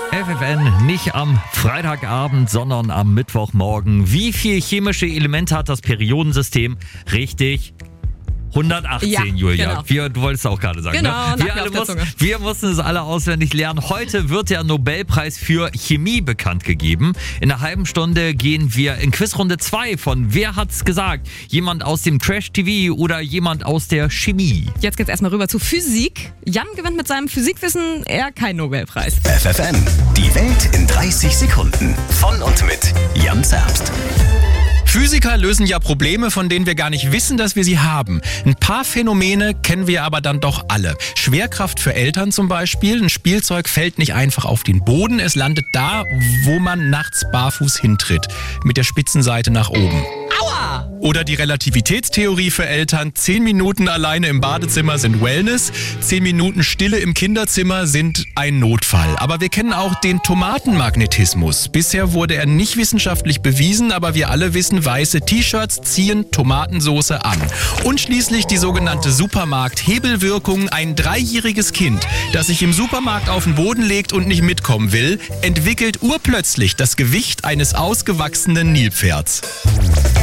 FFN nicht am Freitagabend, sondern am Mittwochmorgen. Wie viel chemische Elemente hat das Periodensystem? Richtig. 118, ja, Julia. genau. Du wolltest auch gerade sagen. Genau, ne? Zunge. Wir mussten es alle auswendig lernen. Heute wird der Nobelpreis für Chemie bekannt gegeben. In einer halben Stunde gehen wir in Quizrunde 2 von Wer hat's gesagt? Jemand aus dem Trash-TV oder jemand aus der Chemie? Jetzt geht's erstmal rüber zu Physik. Jan gewinnt mit seinem Physikwissen eher keinen Nobelpreis. FFN, die Welt in 30 Sekunden. Von und mit Jan Zerbst. Physiker lösen ja Probleme, von denen wir gar nicht wissen, dass wir sie haben. Ein paar Phänomene kennen wir aber dann doch alle. Schwerkraft für Eltern zum Beispiel. Ein Spielzeug fällt nicht einfach auf den Boden. Es landet da, wo man nachts barfuß hintritt. Mit der Spitzenseite nach oben. Aua! Oder die Relativitätstheorie für Eltern. 10 Minuten alleine im Badezimmer sind Wellness. 10 Minuten Stille im Kinderzimmer sind ein Notfall. Aber wir kennen auch den Tomatenmagnetismus. Bisher wurde er nicht wissenschaftlich bewiesen, aber wir alle wissen, weiße T-Shirts ziehen Tomatensoße an. Und schließlich die sogenannte Supermarkt-Hebelwirkung. Ein 3-jähriges Kind, das sich im Supermarkt auf den Boden legt und nicht mitkommen will, entwickelt urplötzlich das Gewicht eines ausgewachsenen Nilpferds.